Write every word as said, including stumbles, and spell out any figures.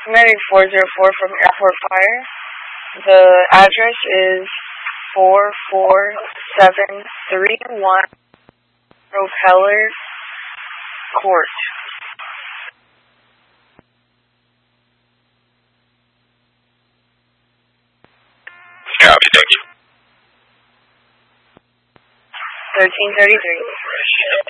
Medic four zero four from Airport Fire. The address is four four seven three one Propeller Court. Copy, thank you. thirteen thirty-three.